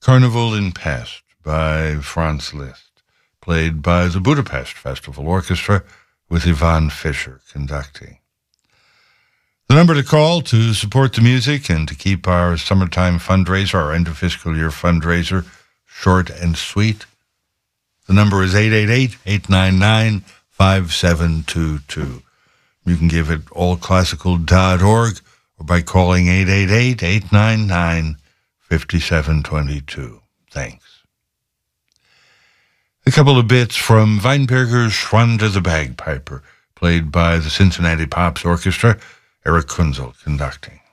Carnival in Pest by Franz Liszt, played by the Budapest Festival Orchestra with Ivan Fischer conducting. The number to call to support the music and to keep our summertime fundraiser, our end of fiscal year fundraiser, short and sweet. The number is 888-899-5722. You can give at allclassical.org or by calling 888-899-5722. Thanks. A couple of bits from Weinberger's Schwander the Bagpiper, played by the Cincinnati Pops Orchestra, Eric Kunzel conducting.